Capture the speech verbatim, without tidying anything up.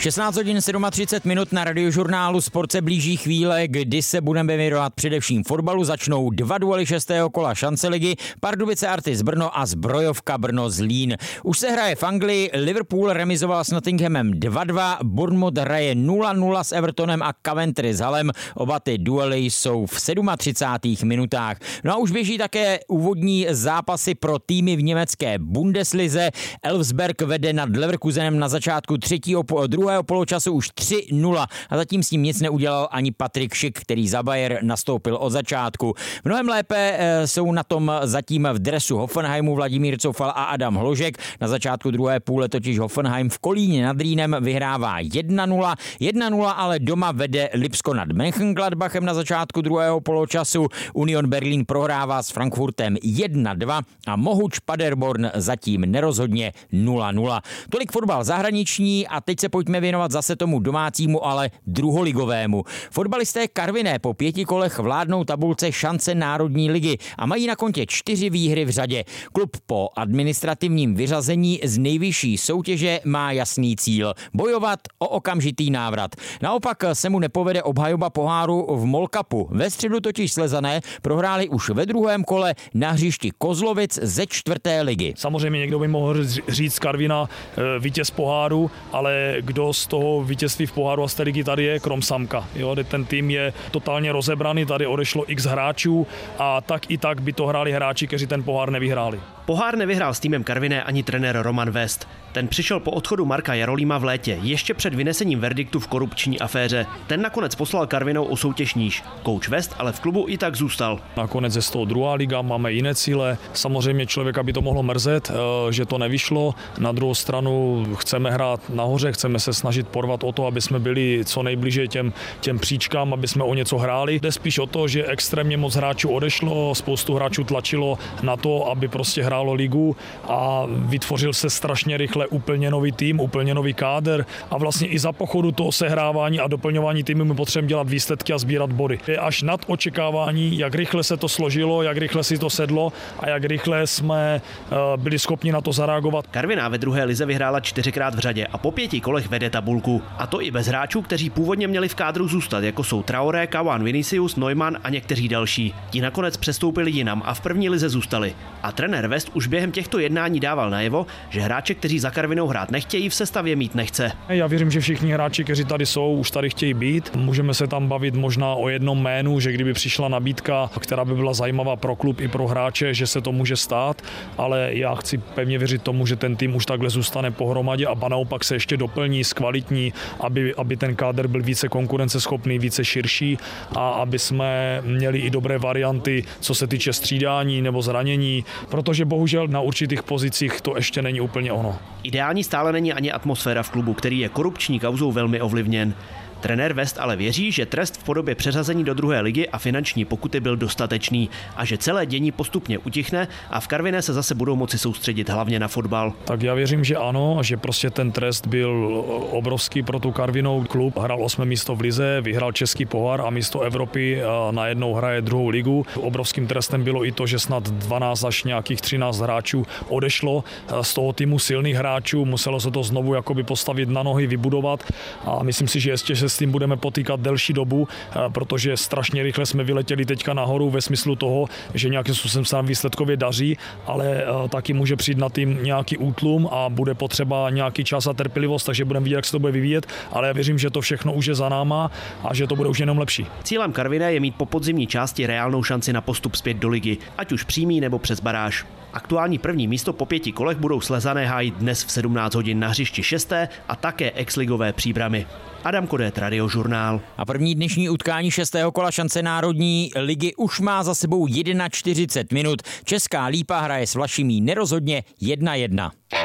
šestnáct hodin třicet sedm minut na Radiožurnálu. Sport se blíží chvíle, kdy se budeme věnovat především fotbalu. Začnou dva duely šestého kola šance ligy, Pardubice Artis Brno a Zbrojovka Brno Zlín. Už se hraje v Anglii, Liverpool remizoval s Nottinghamem dva dva, Bournemouth hraje nula nula s Evertonem a Coventry s Hullem. Oba ty duely jsou v třicátých sedmých minutách. No a už běží také úvodní zápasy pro týmy v německé Bundeslize. Elfsberg vede nad Leverkusenem na začátku třetího, druhého poločasu už tři nula a zatím s ním nic neudělal ani Patrik Schick, který za Bayer nastoupil od začátku. Mnohem lépe jsou na tom zatím v dresu Hoffenheimu Vladimír Coufal a Adam Hložek. Na začátku druhé půle totiž Hoffenheim v Kolíně nad Rýnem vyhrává jedna nula. jedna nula ale doma vede Lipsko nad Mönchengladbachem na začátku druhého poločasu. Union Berlin prohrává s Frankfurtem jedna dva a Mohuč Paderborn zatím nerozhodně nula nula. Tolik fotbal zahraniční a teď se pojďme věnovat zase tomu domácímu, ale druholigovému. Fotbalisté Karviné po pěti kolech vládnou tabulce šance Národní ligy a mají na kontě čtyři výhry v řadě. Klub po administrativním vyřazení z nejvyšší soutěže má jasný cíl – bojovat o okamžitý návrat. Naopak se mu nepovede obhajoba poháru v Molkapu. Ve středu totiž Slezané prohráli už ve druhém kole na hřišti Kozlovic ze čtvrté ligy. Samozřejmě někdo by mohl říct Karviná vítěz poháru, ale kdo z toho vítězství v poháru a z té ligy tady je, krom Samka. Jo, ten tým je totálně rozebraný, tady odešlo x hráčů a tak i tak by to hráli hráči, kteří ten pohár nevyhráli. Pohár nevyhrál s týmem Karviné ani trenér Roman West. Ten přišel po odchodu Marka Jarolíma v létě, ještě před vynesením verdiktu v korupční aféře. Ten nakonec poslal Karvinou o soutěž níž. Coach West ale v klubu i tak zůstal. Nakonec je z toho druhá liga, máme jiné cíle. Samozřejmě člověka by to mohlo mrzet, že to nevyšlo. Na druhou stranu chceme hrát nahoře, chceme se snažit porvat o to, aby jsme byli co nejblíže těm, těm příčkám, aby jsme o něco hráli. Jde spíš o to, že extrémně moc hráčů odešlo, spoustu hráčů tlačilo na to, aby prostě hrálo ligu a vytvořil se strašně rychle úplně nový tým, úplně nový kádr a vlastně i za pochodu toho sehrávání a doplňování týmu my potřebujeme dělat výsledky a sbírat body. Je až nad očekávání, jak rychle se to složilo, jak rychle si to sedlo a jak rychle jsme byli schopni na to zareagovat. Karviná ve druhé lize vyhrála čtyřikrát v řadě a po pěti kolech vede tabulku. A to i bez hráčů, kteří původně měli v kádru zůstat, jako jsou Traoré, Kawan, Vinicius, Neumann a někteří další. Ti nakonec přestoupili jinam a v první lize zůstali. A trenér West už během těchto jednání dával najevo, že hráče, kteří za Karvinou hrát nechtějí, v sestavě mít nechce. Já věřím, že všichni hráči, kteří tady jsou, už tady chtějí být. Můžeme se tam bavit možná o jednom jménu, že kdyby přišla nabídka, která by byla zajímavá pro klub i pro hráče, že se to může stát, ale já chci pevně věřit tomu, že ten tým už takhle zůstane pohromadě a naopak se ještě doplní, zkvalitní, aby, aby ten kádr byl více konkurenceschopný, více širší a aby jsme měli i dobré varianty, co se týče střídání nebo zranění, protože bohužel na určitých pozicích to ještě není úplně ono. Ideální stále není ani atmosféra v klubu, který je korupční kauzou velmi ovlivněn. Trenér West ale věří, že trest v podobě přeřazení do druhé ligy a finanční pokuty byl dostatečný a že celé dění postupně utichne a v Karviné se zase budou moci soustředit hlavně na fotbal. Tak já věřím, že ano, že prostě ten trest byl obrovský pro tu Karvinou. Klub hrál osmé místo v lize, vyhrál český pohár a místo Evropy najednou hraje druhou ligu. Obrovským trestem bylo i to, že snad dvanáct až nějakých třináct hráčů odešlo z toho týmu silných hráčů, muselo se to znovu jakoby postavit na nohy, vybudovat a myslím si, že ještě se s tím budeme potýkat delší dobu, protože strašně rychle jsme vyletěli teďka nahoru ve smyslu toho, že nějakým způsobem se nám výsledkově daří, ale taky může přijít na tým nějaký útlum a bude potřeba nějaký čas a trpělivost, takže budeme vidět, jak se to bude vyvíjet, ale já věřím, že to všechno už je za náma a že to bude už jenom lepší. Cílem Karviné je mít po podzimní části reálnou šanci na postup zpět do ligy, ať už přímý nebo přes baráž. Aktuální první místo po pěti kolech budou Slezané hájit dnes v sedmnáct hodin na hřišti šesté a také exligové Příbramy. Adam Kodét, Radiožurnál. A první dnešní utkání šestého kola šance Národní ligy už má za sebou čtyřicet jedna minut. Česká Lípa hraje s Vlašimí nerozhodně jedna jedna.